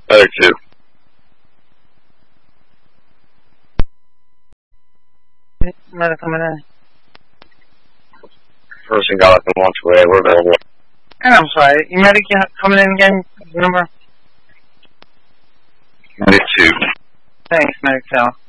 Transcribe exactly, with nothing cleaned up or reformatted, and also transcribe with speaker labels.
Speaker 1: Other two.
Speaker 2: Another coming in.
Speaker 1: Person got up and walked away. We're available.
Speaker 2: And I'm sorry, you ready to coming in again? Number?
Speaker 1: ninety-two.
Speaker 2: Thanks, Medical.